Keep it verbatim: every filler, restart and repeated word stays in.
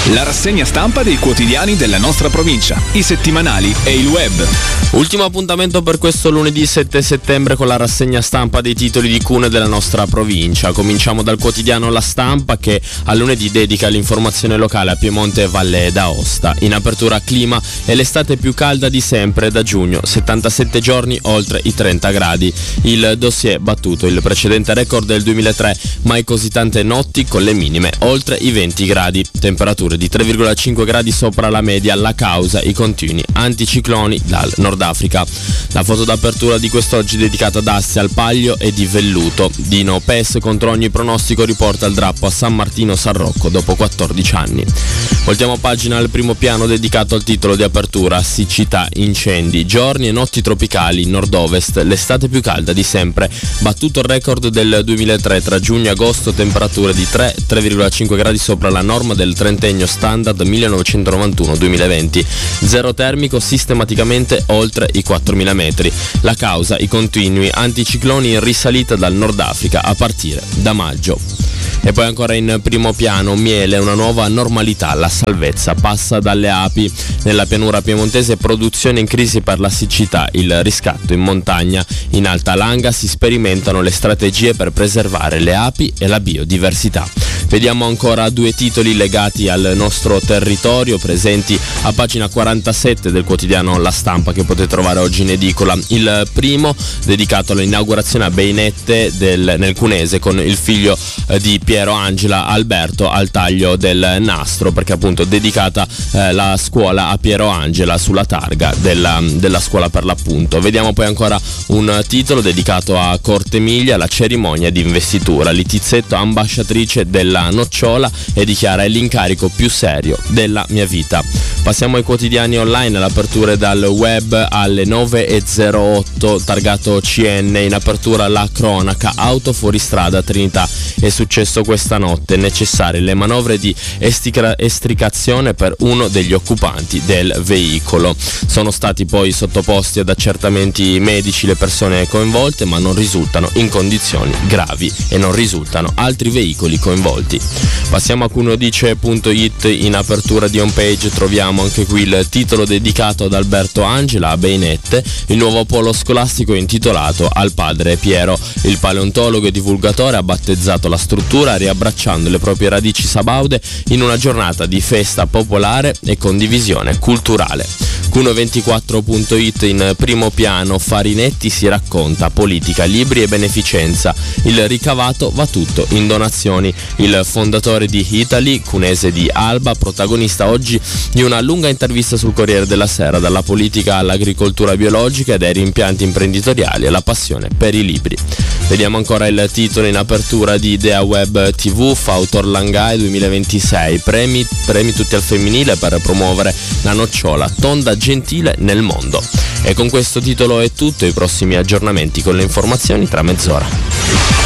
La rassegna stampa dei quotidiani della nostra provincia, i settimanali e il web. Ultimo appuntamento per questo lunedì sette settembre con la rassegna stampa dei titoli di cune della nostra provincia. Cominciamo dal quotidiano La Stampa, che a lunedì dedica l'informazione locale a Piemonte e Valle d'Aosta. In apertura clima è l'estate più calda di sempre da giugno, settantasette giorni oltre i trenta gradi. Il dossier battuto il precedente record del duemilatré, mai così tante notti con le minime oltre i venti gradi. Temperature di tre virgola cinque gradi sopra la media, la causa i continui anticicloni dal Nord Africa. La foto d'apertura di quest'oggi dedicata ad Assia, al Paglio e di Velluto. Dino Pes contro ogni pronostico riporta il drappo a San Martino San Rocco dopo quattordici anni. Voltiamo pagina al primo piano dedicato al titolo di apertura: siccità, incendi, giorni e notti tropicali, nord-ovest, l'estate più calda di sempre. Battuto il record del duemilatré tra giugno e agosto, temperature di tre virgola cinque gradi sopra la norma del trentennio standard millenovecentonovantuno duemilaventi. Zero termico sistematicamente oltre i quattromila metri. La causa i continui anticicloni in risalita dal Nord Africa a partire da maggio. E poi ancora in primo piano, miele, una nuova normalità, la salvezza passa dalle api. Nella pianura piemontese produzione in crisi per la siccità, il riscatto in montagna. In Alta Langa si sperimentano le strategie per preservare le api e la biodiversità. Vediamo ancora due titoli legati al nostro territorio presenti a pagina quarantasette del quotidiano La Stampa, che potete trovare oggi in edicola. Il primo dedicato all'inaugurazione a Beinette del, nel Cunese, con il figlio eh, di Piero Angela, Alberto, al taglio del nastro, perché appunto dedicata eh, la scuola a Piero Angela sulla targa della, della scuola per l'appunto. Vediamo poi ancora un titolo dedicato a Cortemiglia, la cerimonia di investitura. Littizzetto, ambasciatrice della nocciola, e dichiara: è l'incarico più serio della mia vita. Passiamo ai quotidiani online, all'apertura dal web alle nove e zero otto, targato C N. In apertura la cronaca: auto fuori strada a Trinità, è successo questa notte, necessarie le manovre di estica- estricazione per uno degli occupanti del veicolo. Sono stati poi sottoposti ad accertamenti medici le persone coinvolte, ma non risultano in condizioni gravi e non risultano altri veicoli coinvolti. Passiamo a cunodice punto it. In apertura di home page troviamo anche qui il titolo dedicato ad Alberto Angela a Beinette, il nuovo polo scolastico intitolato al padre Piero. Il paleontologo e divulgatore ha battezzato la struttura riabbracciando le proprie radici sabaude in una giornata di festa popolare e condivisione culturale. cuno ventiquattro punto it. In primo piano, Farinetti si racconta, politica, libri e beneficenza. Il ricavato va tutto in donazioni. Il fondatore di Italy, cunese di Alba, protagonista oggi di una lunga intervista sul Corriere della Sera, dalla politica all'agricoltura biologica e dai rimpianti imprenditoriali alla passione per i libri. Vediamo ancora il titolo in apertura di Idea Web tivù, Fautor Langai duemilaventisei, premi, premi tutti al femminile per promuovere la nocciola tonda gentile nel mondo. E con questo titolo è tutto, i prossimi aggiornamenti con le informazioni tra mezz'ora.